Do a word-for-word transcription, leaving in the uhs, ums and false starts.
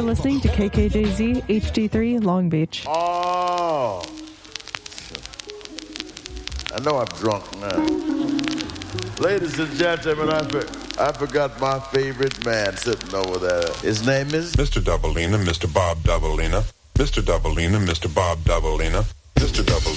listening to K K J Z H D three Long Beach. Oh. I know I'm drunk now. Ladies and gentlemen, I, for, I forgot my favorite man sitting over there. His name is Mister Doubleina, Mister Bob Doubleina. Mister Doubleina, Mister Bob Doubleina. Mister Doubleina.